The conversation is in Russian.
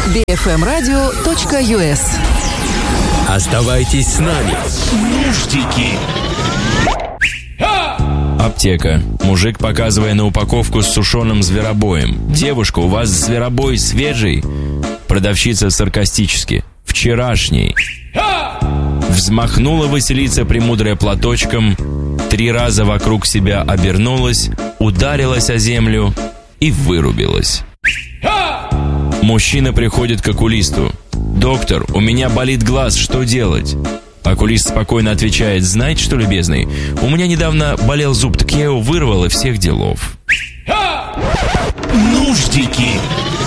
bfmradio.us. Оставайтесь с нами. Нуждики. Аптека. Мужик, показывая на упаковку с сушеным зверобоем. «Девушка, у вас зверобой свежий?» Продавщица саркастически: «Вчерашний». Взмахнула Василиса премудрая платочком, 3 раза вокруг себя обернулась, ударилась о землю и вырубилась. Мужчина приходит к окулисту: «Доктор, у меня болит глаз, что делать?» Окулист спокойно отвечает: «Знаете что, любезный, у меня недавно болел зуб, так я его вырвал и всех делов». Нуждики.